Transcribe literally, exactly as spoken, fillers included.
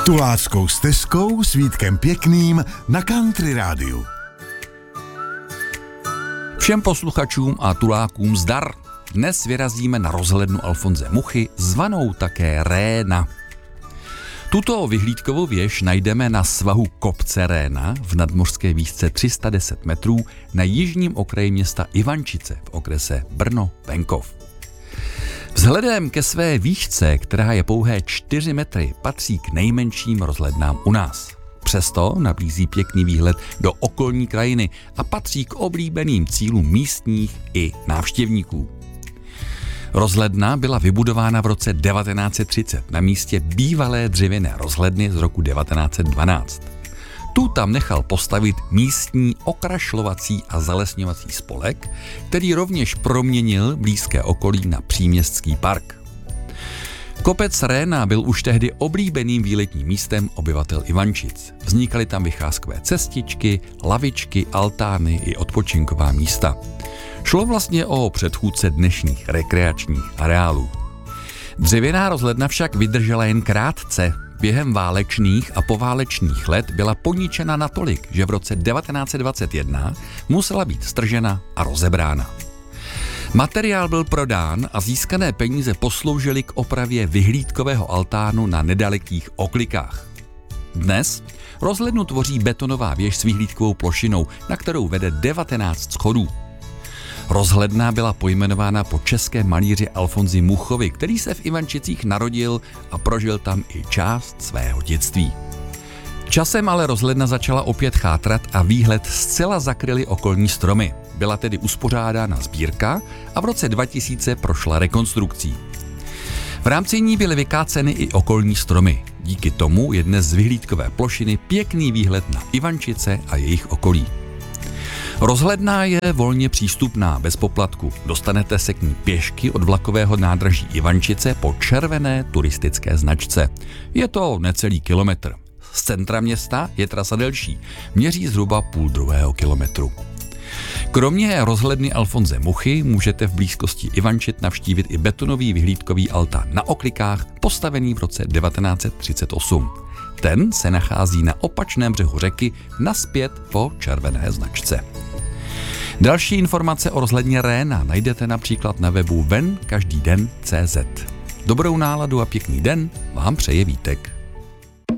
Tuláckou stezkou s Vítkem Pěkným na Country Rádiu. Všem posluchačům a tulákům zdar. Dnes vyrazíme na rozhlednu Alfonse Muchy, zvanou také Réna. Tuto vyhlídkovou věž najdeme na svahu kopce Réna v nadmořské výšce tři sta deset metrů na jižním okraji města Ivančice v okrese Brno-Venkov. Vzhledem ke své výšce, která je pouhé čtyři metry, patří k nejmenším rozhlednám u nás. Přesto nabízí pěkný výhled do okolní krajiny a patří k oblíbeným cílům místních i návštěvníků. Rozhledna byla vybudována v roce devatenáct set třicet na místě bývalé dřevěné rozhledny z roku devatenáct set dvanáct. Tu tam nechal postavit místní okrašlovací a zalesňovací spolek, který rovněž proměnil blízké okolí na příměstský park. Kopec Réna byl už tehdy oblíbeným výletním místem obyvatel Ivančic. Vznikaly tam vycházkové cestičky, lavičky, altány i odpočinková místa. Šlo vlastně o předchůdce dnešních rekreačních areálů. Dřevěná rozhledna však vydržela jen krátce. Během válečných a poválečných let byla poničena natolik, že v roce devatenáct set dvacet jedna musela být stržena a rozebrána. Materiál byl prodán a získané peníze posloužily k opravě vyhlídkového altánu na nedalekých Oklikách. Dnes rozhlednu tvoří betonová věž s vyhlídkovou plošinou, na kterou vede devatenáct schodů. Rozhledna byla pojmenována po českém malíři Alfonsi Muchovi, který se v Ivančicích narodil a prožil tam i část svého dětství. Časem ale rozhledna začala opět chátrat a výhled zcela zakryly okolní stromy. Byla tedy uspořádána sbírka a v roce dva tisíce prošla rekonstrukcí. V rámci ní byly vykáceny i okolní stromy. Díky tomu je dnes z vyhlídkové plošiny pěkný výhled na Ivančice a jejich okolí. Rozhledna je volně přístupná bez poplatku. Dostanete se k ní pěšky od vlakového nádraží Ivančice po červené turistické značce. Je to necelý kilometr. Z centra města je trasa delší, měří zhruba půl druhého kilometru. Kromě rozhledny Alfonse Muchy můžete v blízkosti Ivančic navštívit i betonový vyhlídkový altán na Oklikách, postavený v roce devatenáct set třicet osm. Ten se nachází na opačném břehu řeky nazpět po červené značce. Další informace o rozhledně Réna najdete například na webu ven každý den tečka cé zet. Dobrou náladu a pěkný den vám přeje Vítek.